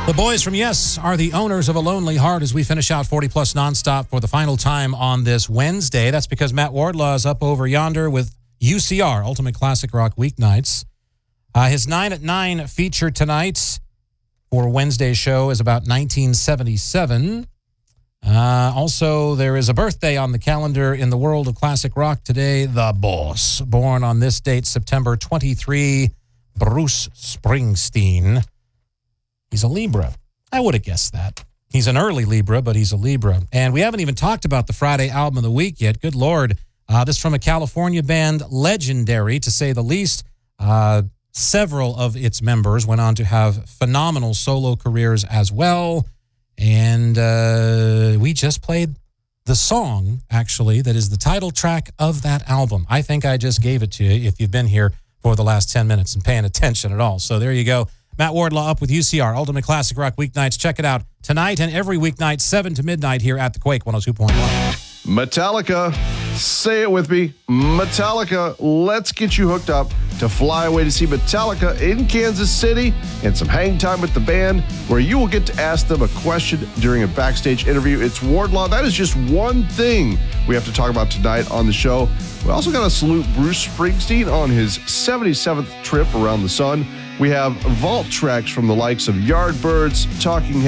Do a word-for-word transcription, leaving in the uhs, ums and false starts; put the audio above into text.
The boys from Yes are the owners of A Lonely Heart as we finish out forty plus nonstop for the final time on this Wednesday. That's because Matt Wardlaw is up over yonder with U C R, Ultimate Classic Rock Weeknights. Uh, his nine at nine feature tonight for Wednesday's show is about nineteen seventy-seven. Uh, also, there is a birthday on the calendar in the world of classic rock today. The Boss, born on this date, September twenty-third, Bruce Springsteen. He's a Libra. I would have guessed that. He's an early Libra, but he's a Libra. And we haven't even talked about the Friday album of the week yet. Good Lord. Uh, this from a California band, legendary to say the least. Uh, several of its members went on to have phenomenal solo careers as well. And uh, we just played the song, actually, that is the title track of that album. I think I just gave it to you if you've been here for the last ten minutes and paying attention at all. So there you go. Matt Wardlaw up with U C R, Ultimate Classic Rock Weeknights. Check it out tonight and every weeknight, seven to midnight here at the Quake one oh two point one. Metallica, say it with me. Metallica, let's get you hooked up to fly away to see Metallica in Kansas City and some hang time with the band where you will get to ask them a question during a backstage interview. It's Wardlaw. That is just one thing we have to talk about tonight on the show. We also got to salute Bruce Springsteen on his seventy-seventh trip around the sun. We have vault tracks from the likes of Yardbirds, Talking